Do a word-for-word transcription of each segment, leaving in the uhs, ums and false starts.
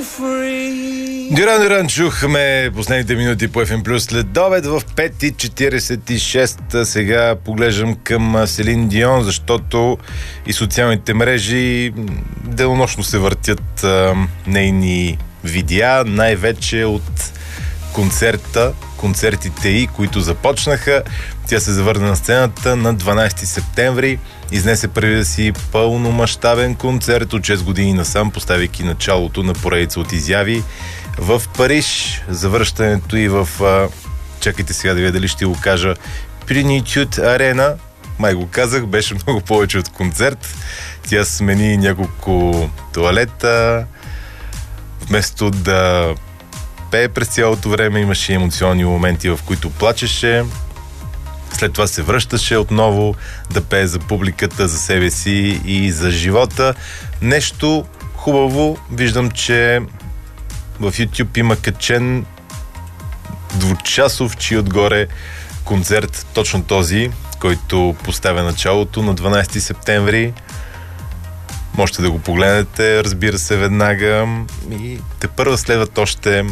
Дюран Дюран чухме последните минути по Еф Ем Плюс след обед в пет и четиридесет и шест. Сега поглеждам към Селин Дион, защото и социалните мрежи денонощно се въртят а, нейни видеа, най-вече от концерта, концертите й, които започнаха. Тя се завърна на сцената на дванадесети септември, изнесе първия си пълномащабен концерт от шест години насам, поставяйки началото на поредица от изяви в Париж. Завръщането и в... А, чакайте сега да видя дали ще го кажа, Plenitude Арена. Май го казах, беше много повече от концерт. Тя смени няколко тоалета. Вместо да пее през цялото време, имаше емоционални моменти, в които плачеше. След това се връщаше отново да пее за публиката, за себе си и за живота. Нещо хубаво. Виждам, че в YouTube има качен двучасов чи отгоре концерт, точно този, който поставя началото на дванадесети септември. Можете да го погледнете, разбира се, веднага. И тепърва следват още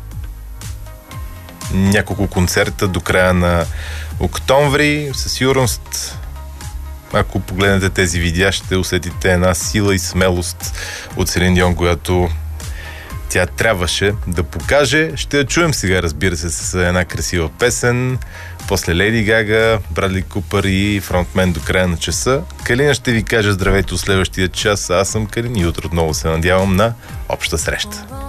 няколко концерта до края на октомври. Със сигурност, ако погледнете тези видеа, ще усетите една сила и смелост от Селин Дион, която тя трябваше да покаже. Ще я чуем сега, разбира се, с една красива песен. После Леди Гага, Брадли Купър и фронтмен до края на часа. Калина ще ви кажа здравейте от следващия час. Аз съм Калин и утре отново се надявам на обща среща.